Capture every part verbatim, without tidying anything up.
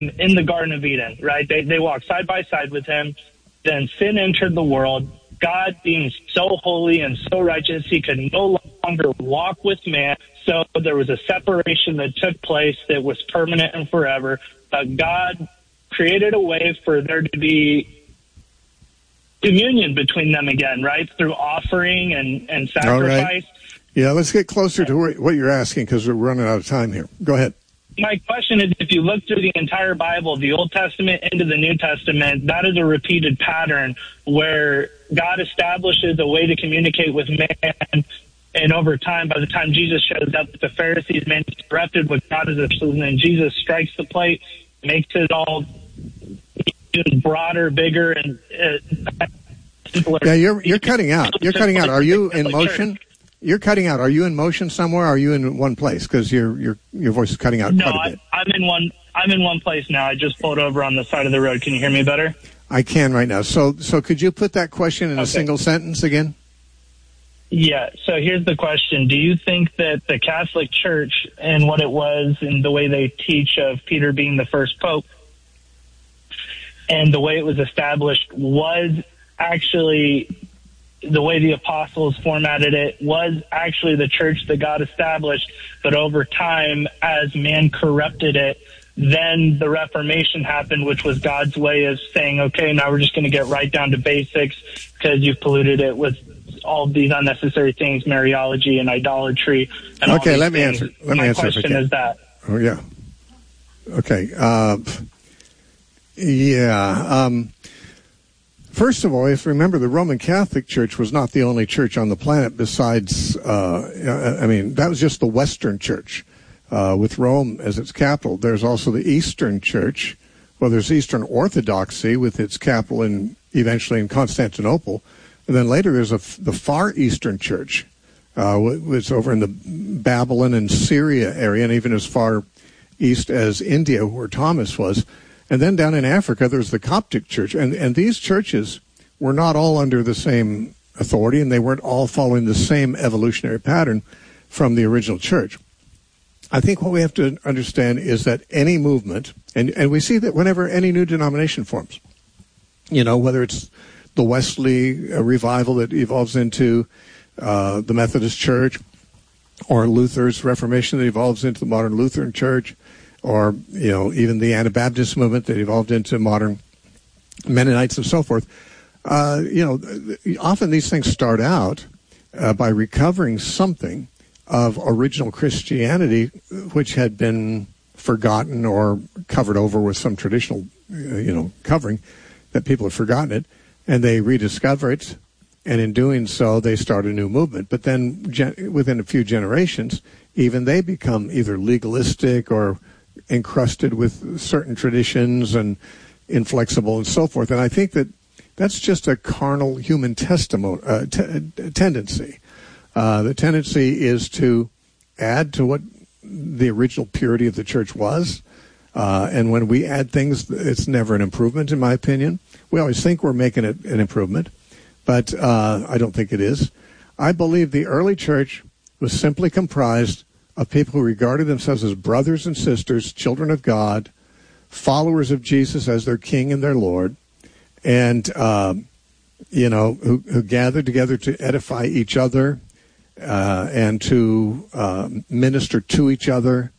in the Garden of Eden, right? They they walked side by side with him. Then sin entered the world. God, being so holy and so righteous, he could no longer walk with man. So there was a separation that took place that was permanent and forever. But God created a way for there to be communion between them again, right? Through offering and, and sacrifice. All right. Yeah, let's get closer to what you're asking because we're running out of time here. Go ahead. My question is, if you look through the entire Bible, the Old Testament into the New Testament, that is a repeated pattern where God establishes a way to communicate with man. And over time, by the time Jesus shows up, the Pharisees man interrupted what God is absolute, and Jesus strikes the plate, makes it all even broader, bigger, and uh, simpler. Yeah, you're you're cutting out. You're cutting out. Are you in motion? You're cutting out. Are you in motion somewhere? Or are you in one place? Because your your your voice is cutting out no, quite a bit. I, I'm in one. I'm in one place now. I just pulled over on the side of the road. Can you hear me better? I can right now. So so could you put that question in okay. a single sentence again? Yeah. So here's the question: do you think that the Catholic Church and what it was and the way they teach of Peter being the first pope and the way it was established was actually the way the apostles formatted it was actually the church that God established, but over time, as man corrupted it, then the Reformation happened, which was God's way of saying, okay, now we're just going to get right down to basics because you've polluted it with all these unnecessary things, Mariology and idolatry. And okay, all let me things. answer. Let My me answer. My question is that. Oh, yeah. Okay. Uh, yeah. Um, First of all, if you remember, the Roman Catholic Church was not the only church on the planet besides, uh, I mean, that was just the Western Church uh, with Rome as its capital. There's also the Eastern Church. Well, there's Eastern Orthodoxy with its capital in eventually in Constantinople. And then later there's a, the Far Eastern Church, uh, was over in the Babylon and Syria area, and even as far east as India, where Thomas was. And then down in Africa, there's the Coptic Church. And, and these churches were not all under the same authority, and they weren't all following the same evolutionary pattern from the original church. I think what we have to understand is that any movement, and, and we see that whenever any new denomination forms, you know, whether it's the Wesley uh, revival that evolves into uh, the Methodist Church, or Luther's Reformation that evolves into the modern Lutheran Church, or, you know, even the Anabaptist movement that evolved into modern Mennonites and so forth. Uh, you know, often these things start out uh, by recovering something of original Christianity, which had been forgotten or covered over with some traditional, uh, you know, covering, that people have forgotten it, and they rediscover it, and in doing so, they start a new movement. But then gen- within a few generations, even they become either legalistic or encrusted with certain traditions and inflexible and so forth. And I think that that's just a carnal human testimony, uh, t- tendency. Uh, the tendency is to add to what the original purity of the church was. Uh, and when we add things, it's never an improvement, in my opinion. We always think we're making it an improvement, but uh, I don't think it is. I believe the early church was simply comprised of people who regarded themselves as brothers and sisters, children of God, followers of Jesus as their King and their Lord, and, uh, you know, who, who gathered together to edify each other uh, and to uh, minister to each other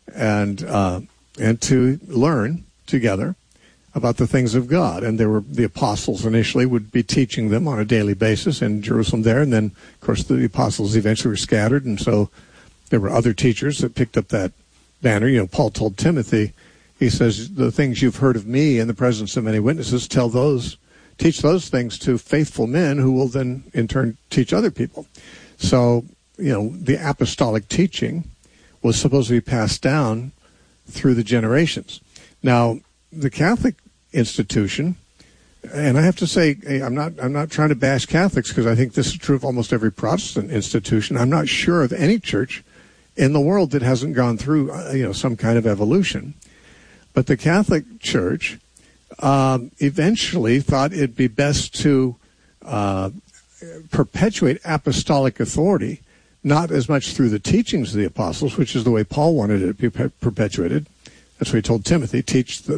and uh, and to learn together about the things of God. And there were the apostles initially would be teaching them on a daily basis in Jerusalem there, and then, of course, the apostles eventually were scattered, and so there were other teachers that picked up that banner. You know, Paul told Timothy, he says, the things you've heard of me in the presence of many witnesses, tell those, teach those things to faithful men who will then in turn teach other people. So, you know, the apostolic teaching was supposed to be passed down through the generations. Now, the Catholic institution, and I have to say, I'm not, I'm not trying to bash Catholics because I think this is true of almost every Protestant institution. I'm not sure of any church in the world that hasn't gone through, uh, you know, some kind of evolution. But the Catholic Church um, eventually thought it'd be best to uh, perpetuate apostolic authority, not as much through the teachings of the apostles, which is the way Paul wanted it to be perpetuated, That's what he told Timothy. Teach the